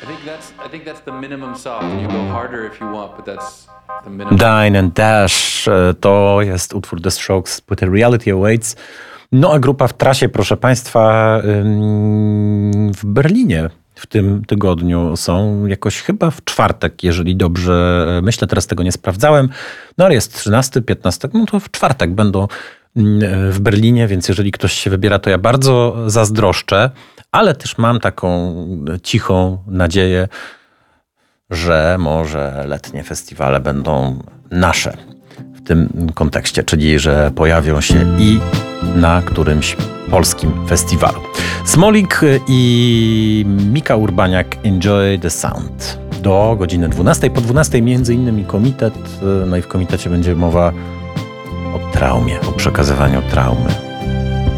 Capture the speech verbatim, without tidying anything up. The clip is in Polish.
think that's I think that's the minimum soft. You go harder if you want, but that's the minimum. Dine and Dash to jest utwór The Strokes z płyty Reality Awaits. No a grupa w trasie, proszę Państwa, w Berlinie w tym tygodniu są jakoś chyba w czwartek, jeżeli dobrze myślę, teraz tego nie sprawdzałem, no ale jest trzynasty, piętnasty, no to w czwartek będą w Berlinie, więc jeżeli ktoś się wybiera, to ja bardzo zazdroszczę, ale też mam taką cichą nadzieję, że może letnie festiwale będą nasze w tym kontekście, czyli że pojawią się i na którymś polskim festiwalu. Smolik i Mika Urbaniak, Enjoy the Sound. Do godziny dwunastej. Po dwunastej między innymi komitet, no i w komitecie będzie mowa o traumie, o przekazywaniu traumy.